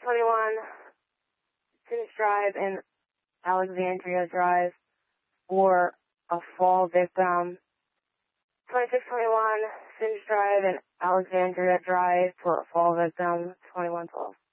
Finch Drive and Alexandria Drive for a fall victim. 2621 Finch Drive and Alexandria Drive for a fall victim. 2112.